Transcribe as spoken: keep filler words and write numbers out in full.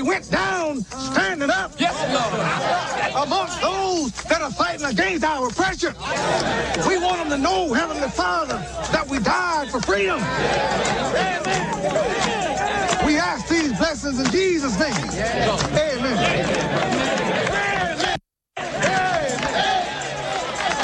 went down standing up. Yes, Lord. Amongst those that are fighting against our oppression. We want them to know, Heavenly Father, that we died for freedom. We ask these blessings in Jesus' name.